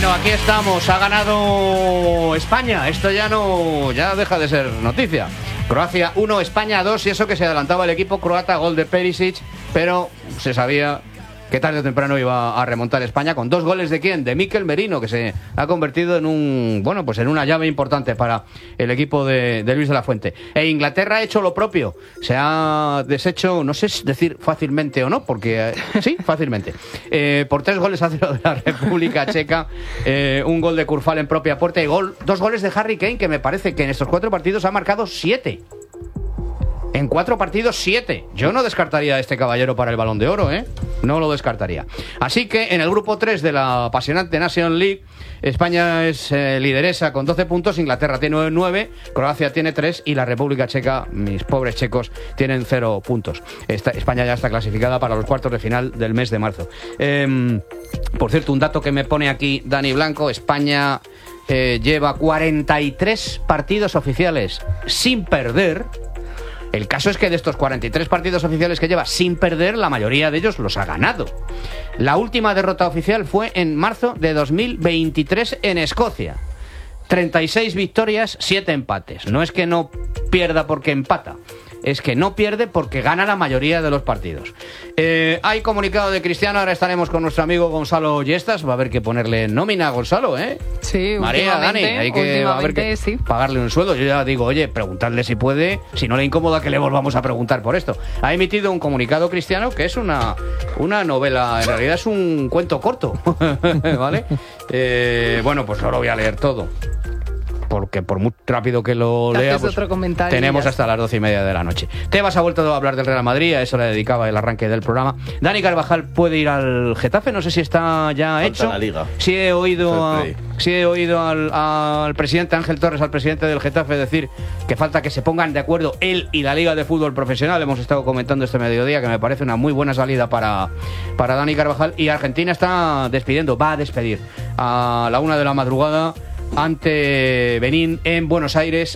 Bueno, aquí estamos, ha ganado España, esto ya deja de ser noticia. Croacia 1, España 2, y eso que se adelantaba el equipo croata, gol de Perisic, pero se sabía que tarde o temprano iba a remontar España con 2 goles de ¿quién? De Mikel Merino, que se ha convertido en en una llave importante para el equipo de Luis de la Fuente. E Inglaterra ha hecho lo propio, se ha deshecho, no sé si decir fácilmente o no, porque sí, fácilmente, por 3-0 de la República Checa, un gol de Courfal en propia puerta y 2 goles de Harry Kane, que me parece que en estos 4 partidos ha marcado 7. En 4 partidos, 7. Yo no descartaría a este caballero para el Balón de Oro, ¿eh? No lo descartaría. Así que en el grupo 3 de la apasionante National League, España es lideresa con 12 puntos, Inglaterra tiene 9, Croacia tiene 3 y la República Checa, mis pobres checos, tienen 0 puntos. España ya está clasificada para los cuartos de final del mes de marzo. Por cierto, un dato que me pone aquí Dani Blanco, España lleva 43 partidos oficiales sin perder. El caso es que de estos 43 partidos oficiales que lleva sin perder, la mayoría de ellos los ha ganado. La última derrota oficial fue en marzo de 2023 en Escocia. 36 victorias, 7 empates. No es que no pierda porque empata, es que no pierde porque gana la mayoría de los partidos. Hay comunicado de Cristiano, ahora estaremos con nuestro amigo Gonzalo Yestas. Va a haber que ponerle nómina a Gonzalo, ¿eh? Sí, María, Dani, hay que sí, pagarle un sueldo. Yo ya digo, oye, preguntarle si puede, si no le incomoda que le volvamos a preguntar por esto. Ha emitido un comunicado Cristiano que es una novela, en realidad es un cuento corto, ¿vale? Bueno, pues no lo voy a leer todo, porque por muy rápido que lo lea, pues tenemos hasta las 12:30 de la noche. Tebas ha vuelto a hablar del Real Madrid, a eso le dedicaba el arranque del programa. Dani Carvajal puede ir al Getafe, no sé si está ya hecho. La Liga. Sí he oído al presidente Ángel Torres, al presidente del Getafe, decir que falta que se pongan de acuerdo él y la Liga de Fútbol Profesional. Hemos estado comentando este mediodía que me parece una muy buena salida para Dani Carvajal. Y Argentina va a despedir a la 1 de la madrugada ante Benín en Buenos Aires,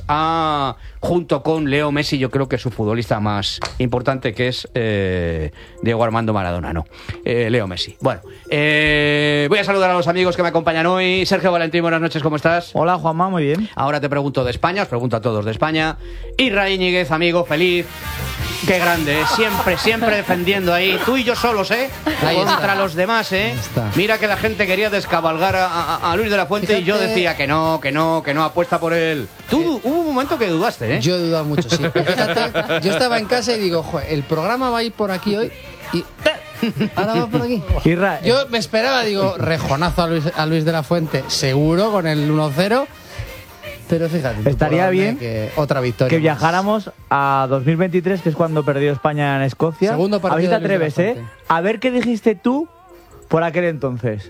junto con Leo Messi, yo creo que es su futbolista más importante, que es Diego Armando Maradona, Leo Messi. Bueno, voy a saludar a los amigos que me acompañan hoy. Sergio Valentín, buenas noches, ¿cómo estás? Hola, Juanma, muy bien. Ahora te pregunto de España, os pregunto a todos de España. Isra Íñiguez, amigo, feliz. Qué grande, siempre defendiendo ahí. Tú y yo solos, contra los demás, Mira que la gente quería descabalgar a Luis de la Fuente. Fíjate, y yo decía que no apuesta por él. Tú hubo un momento que dudaste, Yo he dudado mucho, sí. Fíjate, yo estaba en casa y digo, joder, el programa va a ir por aquí hoy y ahora va por aquí. Yo me esperaba, digo, rejonazo a Luis de la Fuente, seguro, con el 1-0. Pero fíjate, estaría bien que otra victoria que viajáramos a 2023, que es cuando perdió España en Escocia. Segundo partido. A ver si te atreves, A ver qué dijiste tú por aquel entonces.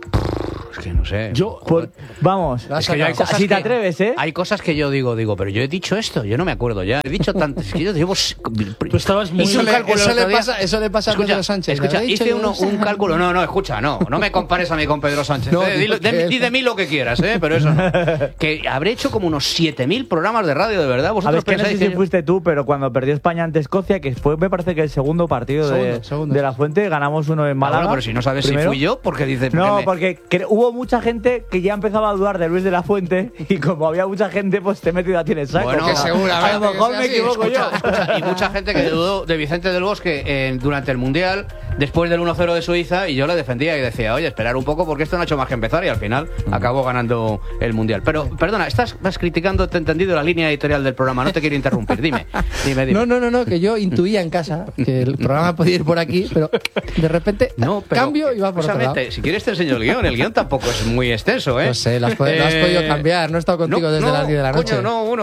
Es que no sé. Vamos. Es que hay cosas si te atreves, Hay cosas que yo digo, pero yo he dicho esto, yo no me acuerdo ya. He dicho tanto, es que yo digo. Tú estabas muy. Eso le pasa a Pedro Sánchez. Escucha, hice un cálculo. No me compares a mí con Pedro Sánchez. Di de mí lo que quieras, pero eso no. Que habré hecho como unos 7.000 programas de radio, de verdad. Vosotros pensáis que no sé si fuiste tú, pero cuando perdió España ante Escocia, que fue, me parece que el segundo partido de la Fuente, ganamos uno en Málaga. Bueno, pero si no sabes si fui yo, porque dices. No, porque hubo mucha gente que ya empezaba a dudar de Luis de la Fuente, y como había mucha gente, pues te he metido a ti en el saco. Bueno, que seguramente a lo mejor me equivoco yo. Y mucha gente que dudó de Vicente del Bosque durante el Mundial, después del 1-0 de Suiza, y yo le defendía y decía, oye, esperar un poco porque esto no ha hecho más que empezar, y al final acabó ganando el Mundial. Pero, perdona, estás criticando, te he entendido, la línea editorial del programa, no te quiero interrumpir, dime. No, que yo intuía en casa que el programa podía ir por aquí, pero de repente cambio y va por otro lado. Si quieres te enseño el guión tampoco es muy extenso, No sé, lo has podido cambiar, no he estado contigo desde las 10 de la noche.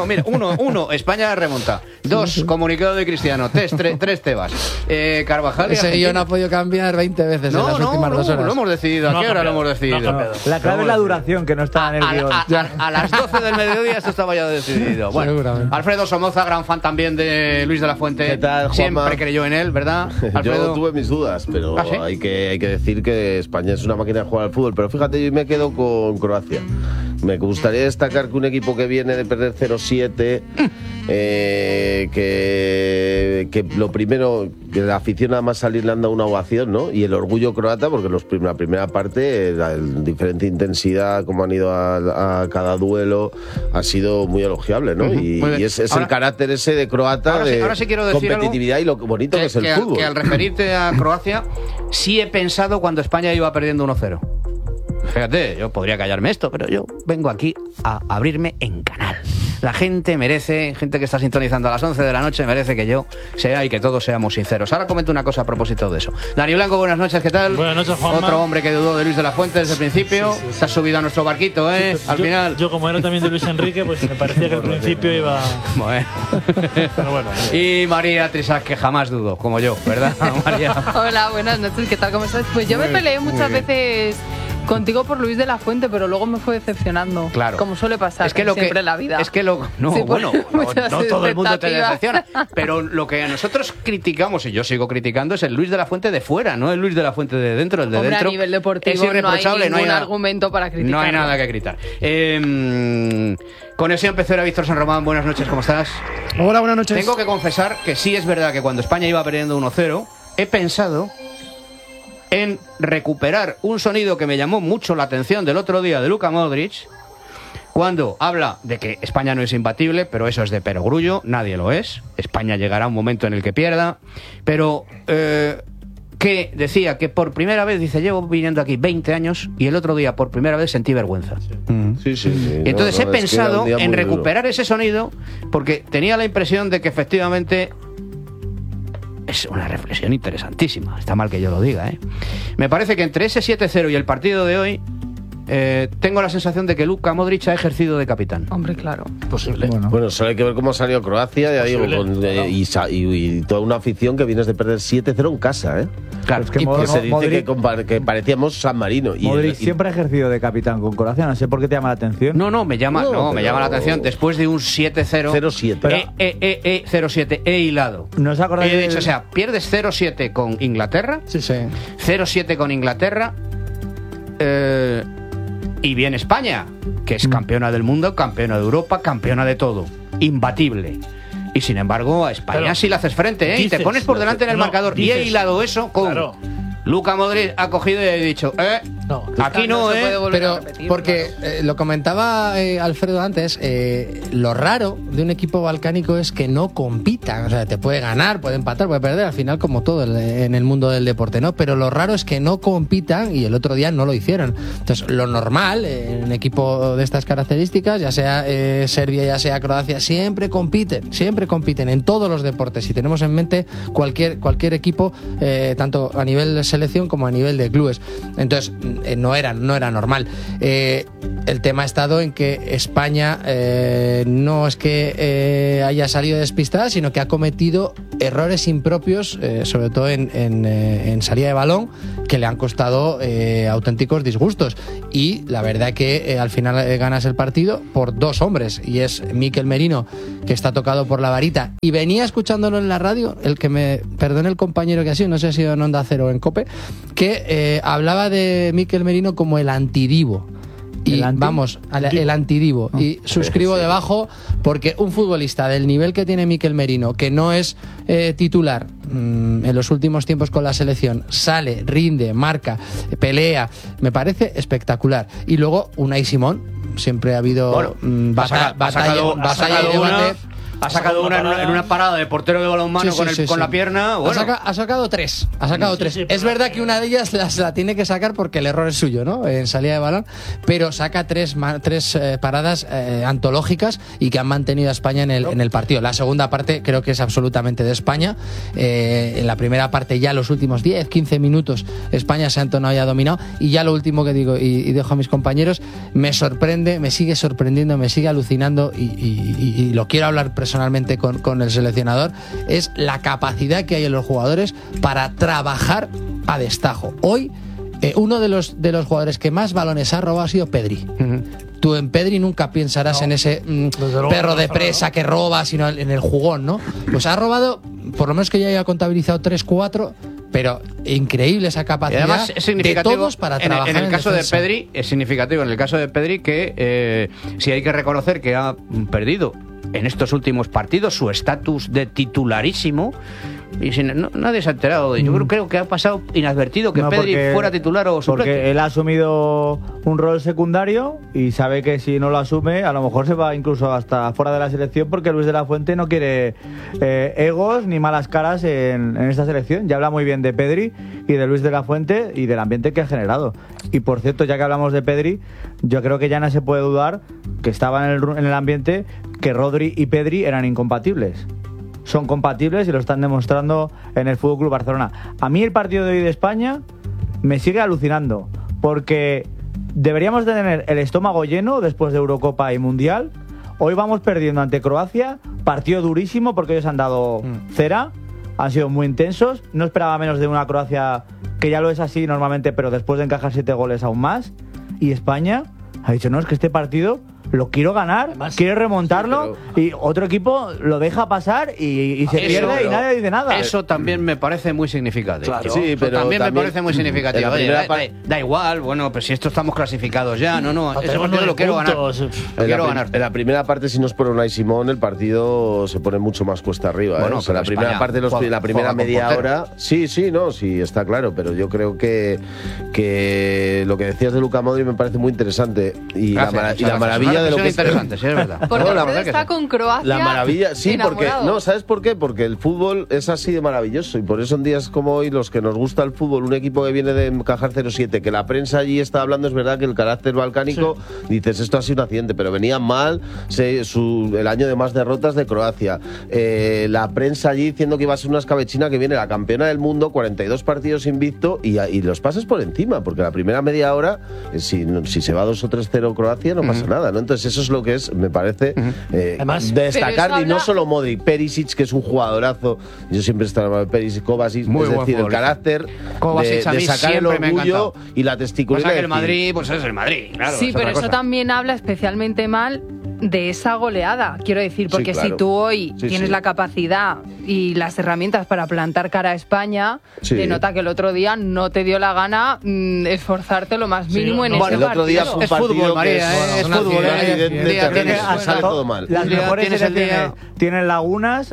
Uno, España remonta. 2, comunicado de Cristiano. 3, Tebas. Carvajal. Ese guión ha podido cambiar 20 veces en las últimas 2 horas. Lo hemos decidido. ¿A qué hora lo hemos decidido? La clave es la duración, que no está en el guión. A las 12 del mediodía esto estaba ya decidido. Bueno, Alfredo Somoza, gran fan también de Luis de la Fuente. ¿Qué tal, Juanma? Siempre creyó en él, ¿verdad, Alfredo? Yo tuve mis dudas, pero ¿sí? hay que decir que España es una máquina de jugar al fútbol. Pero fíjate, yo me quedo con Croacia. Me gustaría destacar que un equipo que viene de perder 0-7, que lo primero, que la afición nada más salir le han dado una ovación, ¿no? Y el orgullo croata, porque la primera parte, la diferente intensidad, como han ido a cada duelo, ha sido muy elogiable, ¿no? Y es ahora, el carácter ese de croata, ahora sí quiero decir competitividad algo, y lo bonito que es el fútbol. Que al referirte a Croacia, sí he pensado cuando España iba perdiendo 1-0. Fíjate, yo podría callarme esto, pero yo vengo aquí a abrirme en canal. La gente merece, gente que está sintonizando a las 11 de la noche, merece que yo sea y que todos seamos sinceros. Ahora comento una cosa a propósito de eso. Dani Blanco, buenas noches, ¿qué tal? Buenas noches, Juanma. Otro hombre que dudó de Luis de la Fuente desde el principio. Sí. Se ha subido a nuestro barquito, ¿eh? Sí, al final. Yo, como era también de Luis Enrique, pues me parecía que al principio iba... Bueno. Pero bueno. Y María Trisac, que jamás dudó, como yo, ¿verdad, María? Hola, buenas noches, ¿qué tal? ¿Cómo estás? Pues yo me peleé muchas veces contigo por Luis de la Fuente, pero luego me fue decepcionando. Claro. Como suele pasar siempre en la vida. Es que no todo el mundo te decepciona. Pero lo que nosotros criticamos, y yo sigo criticando, es el Luis de la Fuente de fuera, no el Luis de la Fuente de dentro. El de dentro a nivel deportivo es irreprochable, no hay ningún argumento para criticar. No hay nada que criticar. Conexión Pecera, Víctor San Román, buenas noches, ¿cómo estás? Hola, buenas noches. Tengo que confesar que sí es verdad que cuando España iba perdiendo 1-0, he pensado en recuperar un sonido que me llamó mucho la atención del otro día de Luka Modric, cuando habla de que España no es imbatible, pero eso es de perogrullo, nadie lo es. España llegará a un momento en el que pierda, pero que decía que por primera vez, dice, llevo viniendo aquí 20 años y el otro día por primera vez sentí vergüenza. Sí. Y entonces he pensado en recuperar ese sonido, porque tenía la impresión de que efectivamente... Es una reflexión interesantísima. Está mal que yo lo diga, ¿eh? Me parece que entre ese 7-0 y el partido de hoy, tengo la sensación de que Luka Modric ha ejercido de capitán. Hombre, claro. Posible. Bueno, solo hay que ver cómo salió Croacia, ya digo, y toda una afición que vienes de perder 7-0 en casa, ¿eh? Claro, es que se dice que parecíamos San Marino. Modric siempre ha ejercido de capitán con Croacia, no sé por qué te llama la atención. Me llama la atención después de un 7-0. 0-7. 0-7, he hilado. ¿No os acordáis? De hecho, o sea, pierdes 0-7 con Inglaterra. Sí. 0-7 con Inglaterra. Y viene España, que es campeona del mundo, campeona de Europa, campeona de todo. Imbatible. Y sin embargo, a España sí le haces frente, ¿eh? Y te pones por delante en el marcador. Y he hilado eso con Luka Modric, ha cogido y ha dicho, aquí no, Pero porque lo comentaba Alfredo antes, lo raro de un equipo balcánico es que no compitan. O sea, te puede ganar, puede empatar, puede perder, al final como todo en el mundo del deporte, ¿no? Pero lo raro es que no compitan y el otro día no lo hicieron. Entonces, lo normal en un equipo de estas características, ya sea Serbia, ya sea Croacia, siempre compiten en todos los deportes. Si tenemos en mente cualquier equipo, tanto a nivel de selección como a nivel de clubes. Entonces, no era normal. El tema ha estado en que España no es que haya salido despistada, sino que ha cometido errores impropios, sobre todo en salida de balón, que le han costado auténticos disgustos. Y la verdad que al final ganas el partido por dos hombres, y es Mikel Merino, que está tocado por la varita. Y venía escuchándolo en la radio, el que me perdone el compañero que ha sido, no sé si ha sido en Onda Cero o en COPE, que hablaba de Mikel Merino como el antidivo. Y el antidivo. Y suscribo debajo, porque un futbolista del nivel que tiene Mikel Merino, que no es titular en los últimos tiempos con la selección, sale, rinde, marca, pelea, me parece espectacular. Y luego Unai Simón, siempre ha habido batalla y debate. Ha sacado una en una parada de portero de balonmano con la pierna. Bueno. Ha sacado tres. Es verdad que una de ellas la tiene que sacar porque el error es suyo, ¿no? En salida de balón. Pero saca tres paradas antológicas y que han mantenido a España en el partido. La segunda parte creo que es absolutamente de España. En la primera parte, ya los últimos 10-15 minutos, España se ha entonado y ha dominado. Y ya lo último que digo, y dejo a mis compañeros, me sorprende, me sigue sorprendiendo, me sigue alucinando, y lo quiero hablar personalmente con el seleccionador, es la capacidad que hay en los jugadores para trabajar a destajo. Hoy uno de los jugadores que más balones ha robado ha sido Pedri. Tú en Pedri nunca pensarás en ese perro de presa que roba, sino en el jugón, ¿no? Pues ha robado, por lo menos que ya haya contabilizado 3-4 pero increíble esa capacidad además, es significativo, de todos para trabajar en el caso defensa. de Pedri, es significativo en el caso de Pedri que si hay que reconocer que ha perdido en estos últimos partidos su estatus de titularísimo y nadie se ha enterado. Yo creo que ha pasado inadvertido que Pedri fuera titular o suplente. Porque él ha asumido un rol secundario y sabe que si no lo asume a lo mejor se va incluso hasta fuera de la selección, porque Luis de la Fuente no quiere egos ni malas caras en esta selección. Ya habla muy bien de Pedri y de Luis de la Fuente y del ambiente que ha generado. Y por cierto, ya que hablamos de Pedri, yo creo que ya no se puede dudar que estaba en el ambiente que Rodri y Pedri eran incompatibles. Son compatibles y lo están demostrando en el FC Barcelona. A mí el partido de hoy de España me sigue alucinando, porque deberíamos de tener el estómago lleno después de Eurocopa y Mundial. Hoy vamos perdiendo ante Croacia, partido durísimo porque ellos han dado cera, han sido muy intensos. No esperaba menos de una Croacia que ya lo es así normalmente, pero después de encajar 7 goles aún más. Y España ha dicho, no, es que este partido lo quiero ganar, además, quiere remontarlo, sí, pero... y otro equipo lo deja pasar y se pierde y nadie dice nada. Eso también me parece muy significativo. Claro, sí, pero también me parece muy significativo. Oye, da igual, bueno, pues si esto estamos clasificados ya, no, ese partido lo quiero ganar. En la primera parte, si nos pone Unai Simón, el partido se pone mucho más cuesta arriba. Bueno, o sea, la primera parte, la primera media hora, sí, está claro, pero yo creo que lo que decías de Luka Modric me parece muy interesante y la maravilla de lo que interesante, sí, es verdad. Porque está con Croacia. La maravilla, sí, enamorado. porque ¿sabes por qué? Porque el fútbol es así de maravilloso y por eso en días como hoy los que nos gusta el fútbol, un equipo que viene de encajar 0-7, que la prensa allí está hablando, es verdad que el carácter balcánico, dices, esto ha sido un accidente, pero venía mal el año de más derrotas de Croacia. La prensa allí diciendo que iba a ser una escabechina, que viene la campeona del mundo, 42 partidos invicto y los pasas por encima, porque la primera media hora, si se va 2 o 3-0 Croacia, no pasa nada, ¿no? Entonces eso es lo que es, me parece, además, destacar, y no solo Modric, Perisic, que es un jugadorazo, yo siempre he estado hablando de Perisic, Kovacic, es decir, el carácter de sacar el orgullo y la testicularidad. O sea que el Madrid, pues es el Madrid, claro. Sí, pero eso también habla especialmente mal de esa goleada, quiero decir, porque si tú hoy tienes la capacidad y las herramientas para plantar cara a España, te nota que el otro día no te dio la gana esforzarte lo más mínimo en ese partido. El otro día fue un partido fútbol, María, es fútbol, sale todo mal. Las mejores selecciones tienen lagunas.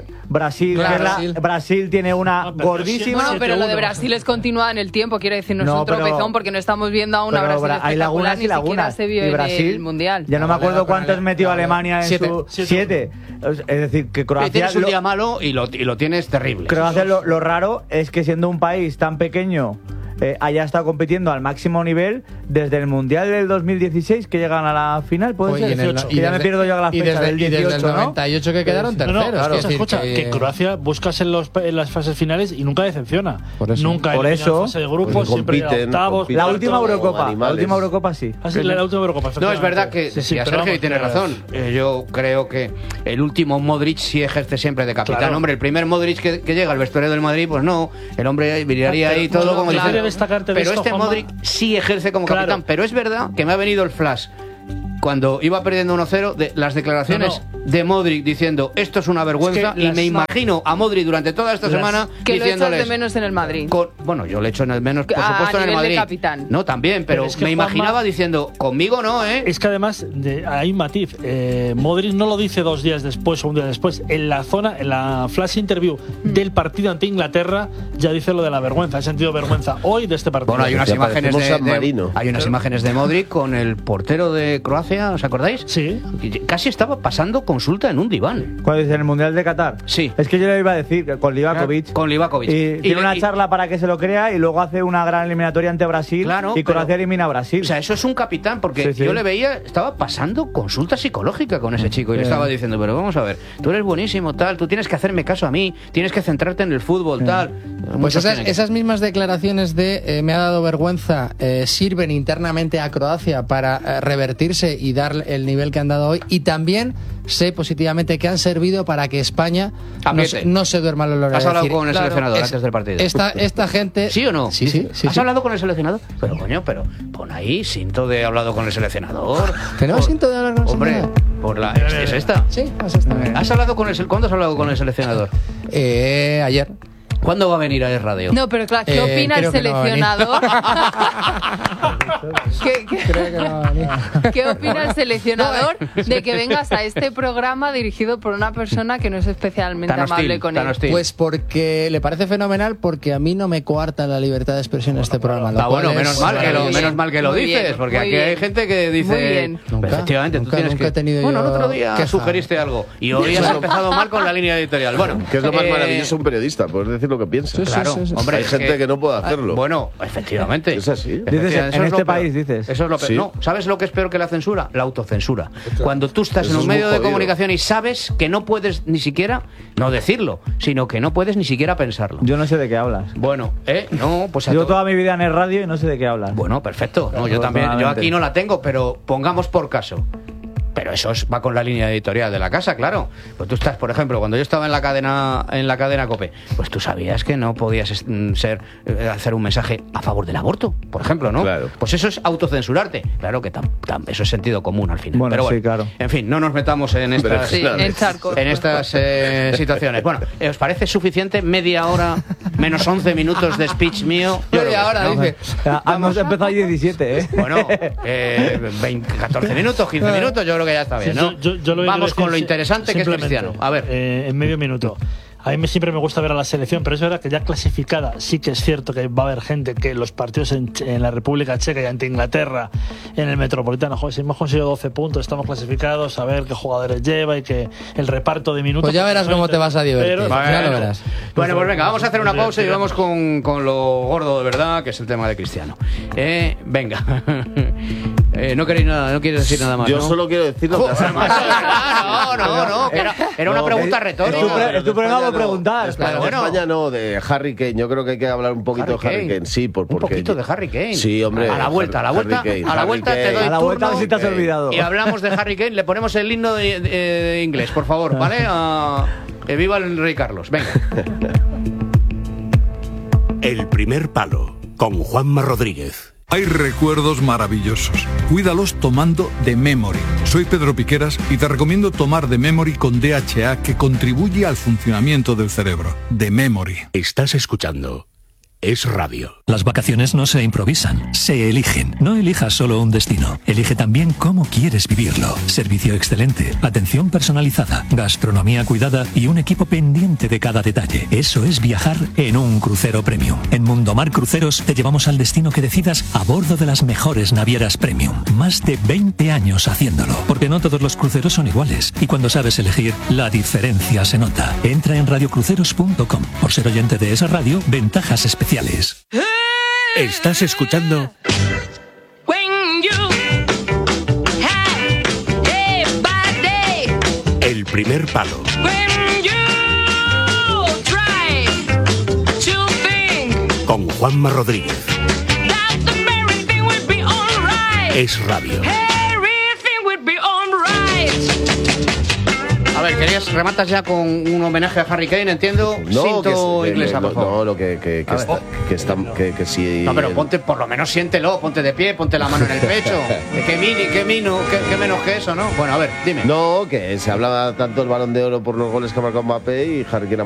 Brasil tiene una gordísima. Bueno, pero lo de Brasil es continuada en el tiempo, quiero decir, no es un tropezón, porque no estamos viendo a una Brasil hay lagunas y lagunas. Se vio y Brasil, en el Mundial. Ya no me acuerdo cuántos metió Alemania en 7. Es decir, que Croacia... Tienes un día malo y lo tienes terrible. Croacia lo raro es que siendo un país tan pequeño haya estado compitiendo al máximo nivel desde el Mundial del 2016, que llegan a la final, puede ser 18. Ya me pierdo yo a la fecha del 18, desde el 98 que quedaron terceros. Claro, escucha, que Croacia buscas en las fases finales y nunca decepciona. Nunca en la fase de grupos, siempre octavos. La última Eurocopa sí. La última Eurocopa. No, es verdad que Sergio tiene razón. Yo creo que el último Modric sí ejerce siempre de capitán. Claro. Hombre, el primer Modric que llega al vestuario del Madrid, pues no, el hombre miraría ahí todo como diciendo. Pero este Modric sí ejerce como capitán. Pero es verdad que me ha venido el flash cuando iba perdiendo 1-0 de las declaraciones de Modric diciendo esto es una vergüenza, y me imagino a Modric durante toda esta semana que diciéndoles, lo echas de menos en el Madrid. Bueno, yo le echo en el menos, por supuesto, en el Madrid. De capitán. No, también, pero es que me imaginaba diciendo conmigo no, Es que además hay un matiz. Modric no lo dice 2 días después o un día después. En la flash interview del partido ante Inglaterra ya dice lo de la vergüenza. He sentido vergüenza hoy de este partido. Bueno, hay unas imágenes de Modric con el portero de Croacia, ¿os acordáis? Sí. Casi estaba pasando consulta en un diván. ¿Cuál dice? ¿En el Mundial de Qatar? Sí. Es que yo le iba a decir, con Livakovic. Y tiene una charla para que se lo crea y luego hace una gran eliminatoria ante Brasil y Croacia elimina a Brasil. O sea, eso es un capitán, porque yo le veía, estaba pasando consulta psicológica con ese chico y le estaba diciendo, pero vamos a ver, tú eres buenísimo, tal, tú tienes que hacerme caso a mí, tienes que centrarte en el fútbol, tal. Pues esas mismas declaraciones de me ha dado vergüenza sirven internamente a Croacia para revertirse y dar el nivel que han dado hoy, y también sé positivamente que han servido para que España no se duerma los laureles. ¿Has hablado con el seleccionador antes del partido? Esta gente... ¿Sí o no? Sí. ¿Has hablado con el seleccionador? Pero coño, pon ahí cinto de hablado con el seleccionador. ¿Tenemos cinto de hablar con el seleccionador? Hombre, ¿es esta? Sí, es esta. ¿Cuándo has hablado con el seleccionador? Ayer. ¿Cuándo va a venir a Es Radio? No, pero claro, ¿qué opina el seleccionador? ¿Qué opina el seleccionador de que vengas a este programa dirigido por una persona que no es especialmente amable con él? Pues porque le parece fenomenal, porque a mí no me coarta la libertad de expresión este programa. Bueno, menos mal que lo dices, porque aquí hay gente que dice... Efectivamente, tú tienes que... Bueno, el otro día sugeriste algo y hoy has empezado mal con la línea editorial. Bueno, que es lo más maravilloso un periodista, puedes decir lo que piensas. Claro, hombre, hay gente que no puede hacerlo. Bueno, efectivamente. Es así. Dices, en este país, dices. Eso es lo peor. No, ¿sabes lo que es peor que la censura? La autocensura. Cuando tú estás en un medio de comunicación y sabes que no puedes ni siquiera, no decirlo, sino que no puedes ni siquiera pensarlo. Yo no sé de qué hablas. Bueno, no, pues... Yo toda mi vida en el radio y no sé de qué hablas. Bueno, perfecto. No, yo también. Yo aquí no la tengo, pero pongamos por caso. Pero eso va con la línea editorial de la casa, claro. Pues tú estás, por ejemplo, cuando yo estaba en la cadena COPE, pues tú sabías que no podías hacer un mensaje a favor del aborto, por ejemplo, ¿no? Claro. Pues eso es autocensurarte. Claro que eso es sentido común al final. Bueno, pero bueno, sí, claro. En fin, no nos metamos en estas, en estas situaciones. Bueno, ¿os parece suficiente media hora menos 11 minutos de speech mío? Media hora, dice. Hemos empezado ahí 17, ¿eh? Bueno, 14 minutos, 15 minutos, yo creo que ya está bien, ¿no? Vamos con lo interesante que es Cristiano. A ver. En medio minuto. A mí siempre me gusta ver a la selección, pero es verdad que ya clasificada, sí que es cierto que va a haber gente que los partidos en la República Checa y ante Inglaterra, en el Metropolitano, joder, si hemos conseguido 12 puntos, estamos clasificados, a ver qué jugadores lleva y que el reparto de minutos... Pues ya verás cómo te vas a divertir. Ya lo verás. Bueno, pues venga, vamos a hacer una pausa y vamos con lo gordo de verdad, que es el tema de Cristiano. Venga. No queréis nada, no quieres decir nada más. Yo solo quiero decir lo que hace más. No, era una pregunta retórica. Es tu programa por preguntar. Claro, bueno. De España no, de Harry Kane. Yo creo que hay que hablar un poquito de Harry Kane. Sí, porque un poquito de Harry Kane. Sí, hombre. A la vuelta te doy turno. A la vuelta a ver si te has olvidado. Y hablamos de Harry Kane. Le ponemos el himno de inglés, por favor, ¿vale? Viva el Rey Carlos. Venga. El primer palo, con Juanma Rodríguez. Hay recuerdos maravillosos. Cuídalos tomando The Memory. Soy Pedro Piqueras y te recomiendo tomar The Memory con DHA, que contribuye al funcionamiento del cerebro. The Memory. Estás escuchando Es Radio. Las vacaciones no se improvisan, se eligen. No elijas solo un destino, elige también cómo quieres vivirlo. Servicio excelente, atención personalizada, gastronomía cuidada y un equipo pendiente de cada detalle. Eso es viajar en un crucero premium. En Mundomar Cruceros te llevamos al destino que decidas a bordo de las mejores navieras premium. Más de 20 años haciéndolo, porque no todos los cruceros son iguales. Y cuando sabes elegir, la diferencia se nota. Entra en radiocruceros.com. Por ser oyente de esa radio, ventajas especiales. Estás escuchando El primer palo. Con Juanma Rodríguez. Es Radio. A ver, rematas ya con un homenaje a Harry Kane, entiendo. No, Cinto inglesa, por favor. No, que sí. No, pero ponte, por lo menos siéntelo, ponte de pie, ponte la mano en el pecho. Qué menos que eso, ¿no? Bueno, a ver, dime. No, que se hablaba tanto el Balón de Oro por los goles que ha marcado Mbappé y Harry Kane